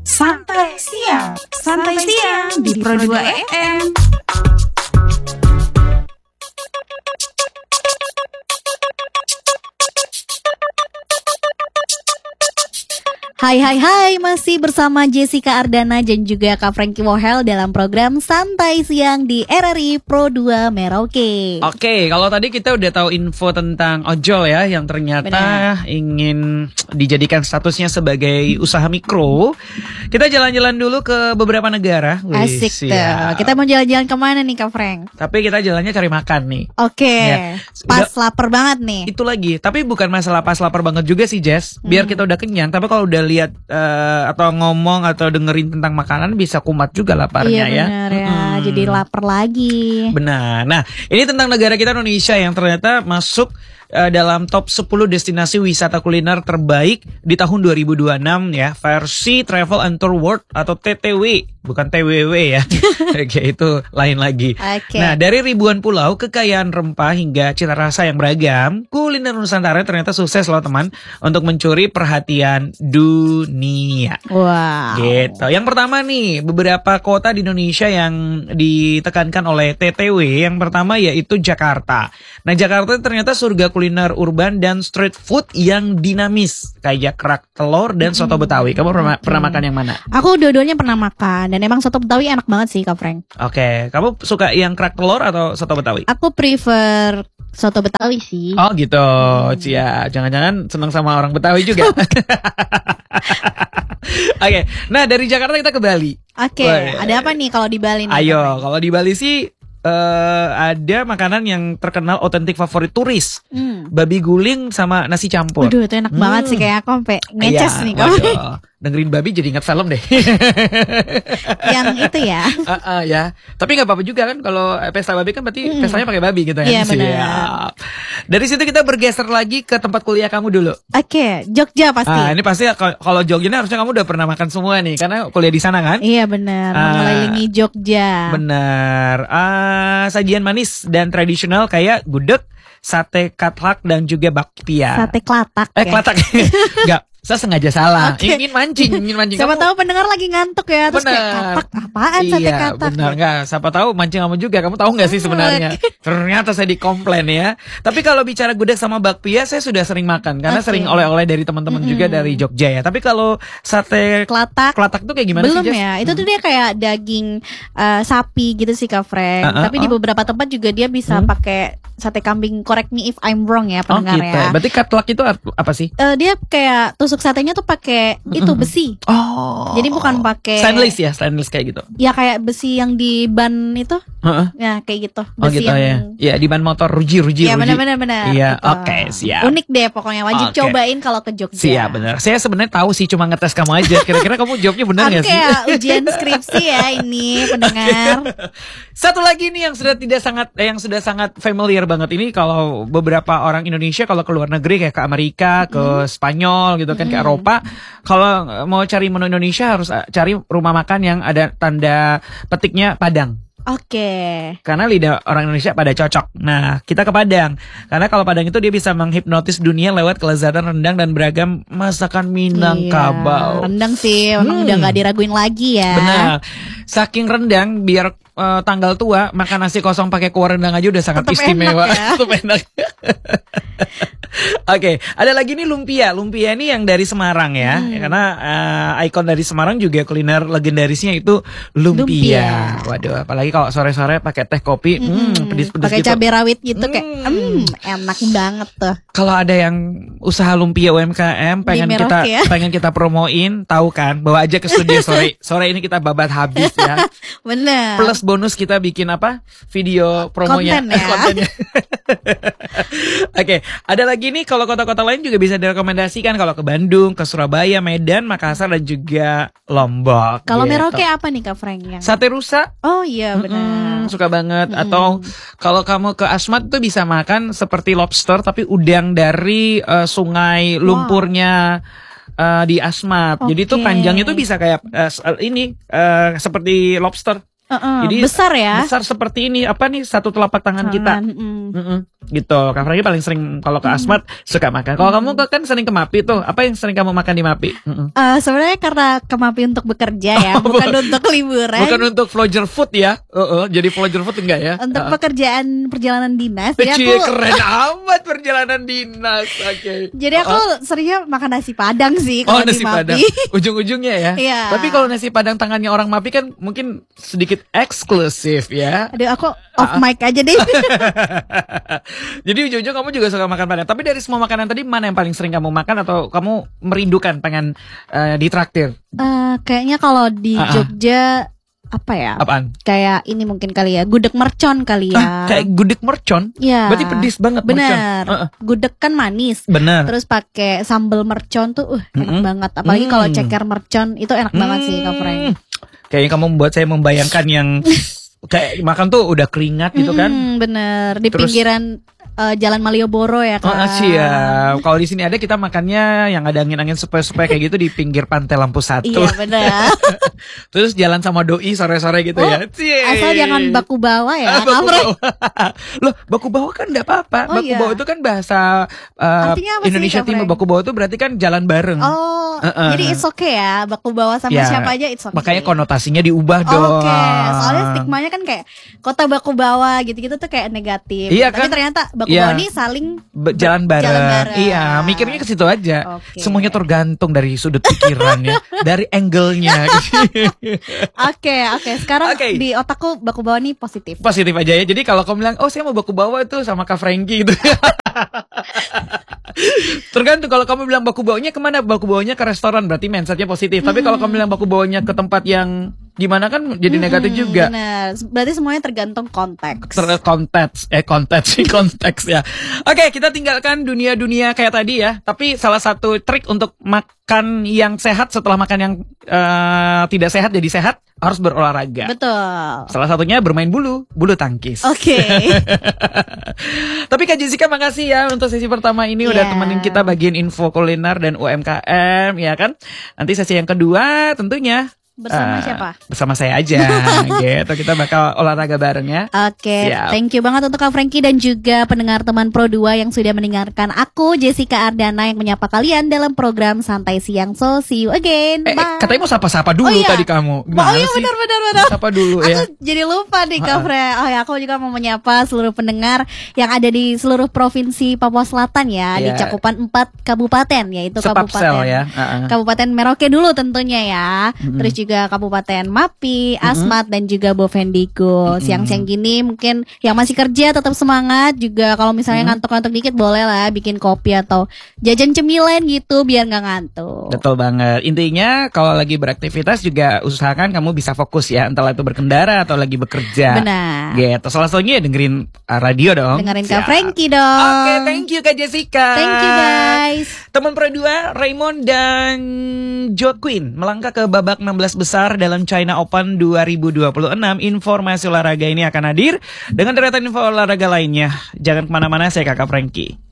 Santai siang di Pro 2 FM. Hai, masih bersama Jessica Ardana dan juga Kak Frankie Wohel dalam program Santai Siang di RRI Pro 2 Merauke. Oke, kalau tadi kita udah tahu info tentang ojol ya, yang ternyata ingin dijadikan statusnya sebagai usaha mikro. Kita jalan-jalan dulu ke beberapa negara. Asik tuh. Kita mau jalan-jalan kemana nih Kak Frank? Tapi kita jalannya cari makan nih. Oke, Ya. pas lapar banget nih. Itu lagi, tapi bukan masalah pas lapar banget juga sih Jess. Biar kita udah kenyang, tapi kalau udah lihat atau ngomong atau dengerin tentang makanan bisa kumat juga laparnya Iya benar ya, jadi lapar lagi. Benar. Nah, ini tentang negara kita Indonesia yang ternyata masuk dalam top 10 destinasi wisata kuliner terbaik di tahun 2026 ya, versi Travel and Tour World atau TTW, bukan TWW ya. Oke, itu lain lagi. Oke. Nah, dari ribuan pulau, kekayaan rempah hingga cita rasa yang beragam, kuliner Nusantara ternyata sukses loh teman untuk mencuri perhatian dunia. Wow. Gitu. Yang pertama nih, beberapa kota di Indonesia yang ditekankan oleh TTW. Yang pertama yaitu Jakarta. Nah, Jakarta ternyata surga kuliner urban dan street food yang dinamis, kayak kerak telur dan soto Betawi. Kamu pernah makan yang mana? Aku dua-duanya pernah makan dan emang soto Betawi enak banget sih Kak Frank. Oke, kamu suka yang kerak telur atau soto Betawi? Aku prefer soto Betawi sih. Oh gitu, Cia. Jangan-jangan senang sama orang Betawi juga. Oke, nah dari Jakarta kita ke Bali. Oke, ada apa nih kalau di Bali nih? Ayo, kalau di Bali sih ada makanan yang terkenal otentik favorit turis. Babi guling sama nasi campur. Waduh, itu enak banget sih, kayak aku sampai ngeces nih kamu. Dengerin babi jadi ingat film deh. Yang itu ya. Ya. Tapi nggak apa-apa juga kan kalau pesta babi kan berarti pestanya pakai babi gitu ya. Iya benar. Siap. Dari situ kita bergeser lagi ke tempat kuliah kamu dulu. Oke, Jogja pasti. Ini pasti kalau Jogja ini harusnya kamu udah pernah makan semua nih karena kuliah di sana kan? Iya benar, mengelilingi Jogja. Benar. Sajian manis dan tradisional kayak gudeg, sate katlak dan juga bakpia. Sate klatak. Klatak. Enggak, saya sengaja salah. Ingin mancing. Siapa tahu pendengar lagi ngantuk ya, terus kayak katak apaan sate katak. Benar enggak? Siapa tahu mancing kamu juga. Kamu tahu enggak sih sebenarnya? Ternyata saya dikomplain ya. Tapi kalau bicara gudeg sama bakpia saya sudah sering makan karena sering oleh-oleh dari teman-teman juga dari Jogja ya. Tapi kalau sate klatak tuh kayak gimana belum sih? Belum ya. Itu tuh dia kayak daging sapi gitu sih Kak Frank. Tapi di beberapa tempat juga dia bisa pakai sate kambing. Correct me if I'm wrong ya pendengar gitu. ya. Berarti katlak itu apa sih? Dia kayak tusuk satenya tuh pakai itu besi. Oh. Jadi bukan pakai stainless kayak gitu. Ya kayak besi yang di ban itu. Ya kayak gitu. Besi gitu yang... ya. Ya di ban motor ruji. Ya benar. Iya, gitu. Oke, siap. Unik deh pokoknya, wajib cobain kalau ke Jogja. Siap, benar. Saya sebenarnya tahu sih, cuma ngetes kamu aja. Kira-kira kamu jawabnya benar nggak sih? Kayak ujian skripsi ya ini pendengar. Satu lagi nih yang sudah sangat familiar banget ini, kalau beberapa orang Indonesia kalau ke luar negeri kayak ke Amerika, ke Spanyol gitu kan, ke Eropa, kalau mau cari menu Indonesia harus cari rumah makan yang ada tanda petiknya Padang. Oke. Karena lidah orang Indonesia pada cocok. Nah, kita ke Padang. Karena kalau Padang itu dia bisa menghipnotis dunia lewat kelezatan rendang dan beragam masakan Minangkabau. Rendang sih memang udah gak diraguin lagi ya. Benar. Saking rendang, biar tanggal tua makan nasi kosong pakai kuah rendang aja udah sangat istimewa. Tetap enak. Oke, ada lagi nih lumpia. Lumpia ini yang dari Semarang ya. Karena ikon dari Semarang juga kuliner legendarisnya itu lumpia. Waduh, apalagi kalau sore-sore pakai teh kopi, pedes-pedes pakai gitu. Cabai rawit gitu kayak enak banget tuh. Kalau ada yang usaha lumpia UMKM pengen kita promoin, tahu kan? Bawa aja ke studio sore. Sore ini kita babat habis ya. Bener. Plus bonus kita bikin apa? Video promonya. Kontennya. Oke, ada lagi nih kalau kota-kota lain juga bisa direkomendasikan, kalau ke Bandung, ke Surabaya, Medan, Makassar dan juga Lombok. Kalau gitu. Merauke apa nih Kak Frank yang? Sate rusa. Oh iya benar. Suka banget. Atau kalau kamu ke Asmat tuh bisa makan seperti lobster tapi udang dari sungai lumpurnya di Asmat. Jadi tuh panjangnya tuh bisa kayak seperti lobster. Jadi besar ya. Besar seperti ini. Apa nih, satu telapak tangan kita. Gitu. Kak Franky paling sering kalau ke Asmat suka makan. Kalau kamu kan sering ke MAPI tuh. Apa yang sering kamu makan di MAPI? Sebenarnya karena ke MAPI untuk bekerja ya, bukan untuk liburan. Bukan untuk vlogger food ya. Jadi vlogger food enggak ya? Untuk pekerjaan perjalanan dinas. Jadi Cie, aku keren amat perjalanan dinas. Oke. Jadi aku seringnya makan nasi Padang sih kalau nasi di MAPI. Padang. Ujung-ujungnya ya. Iya. Tapi kalau nasi Padang tangannya orang MAPI kan mungkin sedikit eksklusif ya. Aduh, aku off mic aja deh. Jadi ujung-ujung kamu juga suka makan Padang. Tapi dari semua makanan tadi mana yang paling sering kamu makan atau kamu merindukan pengen ditraktir? Kayaknya kalau di Jogja apa ya? Apaan? Kayak ini mungkin kali ya, gudeg mercon kali ya. Kayak gudeg mercon? Iya. Berarti pedis banget bener. mercon. Gudeg kan manis. Bener. Terus pakai sambal mercon tuh enak banget. Apalagi kalau ceker mercon itu enak banget sih Kak Frank. Kayaknya kamu membuat saya membayangkan yang kayak makan tuh udah keringat gitu kan? Bener. Di Terus, pinggiran Jalan Malioboro ya kan. Siap. Kalau di sini ada kita makannya yang ada angin-angin supaya kayak gitu di pinggir pantai Lampu 1. Iya benar. Terus jalan sama doi sore-sore gitu ya. Asal jangan baku bawa ya. Baku bawa. Loh, baku bawa kan enggak apa-apa. Baku bawa itu kan bahasa Indonesia Timur. Baku bawa itu berarti kan jalan bareng. Jadi it's okay ya. Baku bawa sama siapa aja it's okay. Makanya konotasinya diubah dong. Oke. Soalnya stigmanya kan kayak kota baku bawa gitu-gitu tuh kayak negatif. Iya, tapi kan? ternyata baku bawa ini saling jalan bareng. Iya, mikirnya ke situ aja. Semuanya tergantung dari sudut pikirannya, dari angle-nya. Oke. Sekarang di otakku baku bawa nih positif. Positif aja ya. Jadi kalau kamu bilang, "Oh, saya mau baku bawa itu sama Kak Franky" gitu. Tergantung, kalau kamu bilang baku bawanya kemana? Baku bawanya ke restoran, berarti mindsetnya positif. Tapi kalau kamu bilang baku bawanya ke tempat yang gimana kan jadi negatif juga. Benar. Berarti semuanya tergantung konteks. Konteks ya. Oke, kita tinggalkan dunia-dunia kayak tadi ya. Tapi salah satu trik untuk makan yang sehat setelah makan yang tidak sehat jadi sehat, harus berolahraga. Betul. Salah satunya bermain bulu tangkis. Oke. Tapi Kak Jessica makasih ya untuk sesi pertama ini udah temenin kita bagian info kuliner dan UMKM ya kan. Nanti sesi yang kedua tentunya bersama siapa? Bersama saya aja gitu. Kita bakal olahraga bareng ya. Oke, thank you banget untuk Kak Franky dan juga pendengar teman Pro 2 yang sudah mendengarkan aku Jessica Ardana yang menyapa kalian dalam program Santai Siang. So see you again. Bye. Katanya mau sapa-sapa dulu tadi kamu. Gimana sih? Benar. Sapa dulu ya. Aku jadi lupa nih Kak Franky. Aku juga mau menyapa seluruh pendengar yang ada di seluruh provinsi Papua Selatan ya, di cakupan 4 kabupaten yaitu Kabupaten Merauke dulu tentunya ya. Terus juga Kabupaten MAPI, Asmat dan juga Bovendigul. Siang-siang gini mungkin yang masih kerja tetap semangat juga. Kalau misalnya ngantuk-ngantuk dikit boleh lah bikin kopi atau jajan cemilan gitu biar nggak ngantuk. Betul banget. Intinya kalau lagi beraktivitas juga usahakan kamu bisa fokus ya, entah itu berkendara atau lagi bekerja. Benar. Gitu. Salah satunya dengerin radio dong. Dengerin Kak Franky dong. Oke, thank you Kak Jessica. Thank you guys. Teman Pro 2, Raymond dan Joaquin melangkah ke babak 16 besar dalam China Open 2026. Informasi olahraga ini akan hadir dengan deretan info olahraga lainnya. Jangan kemana-mana, saya Kakak Franky.